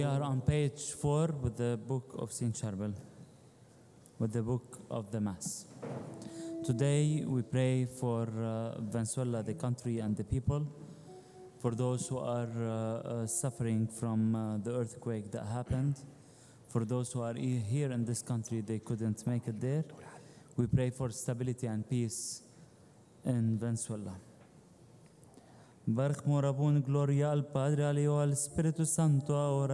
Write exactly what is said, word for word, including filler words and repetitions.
We are on page four with the book of Saint Charbel, with the book of the Mass. Today we pray for uh, Venezuela, the country and the people, for those who are uh, uh, suffering from uh, the earthquake that happened, for those who are e- here in this country, they couldn't make it there. We pray for stability and peace in Venezuela. Bark morabun gloria al Padre, al Hijo, al Espíritu Santo, ahora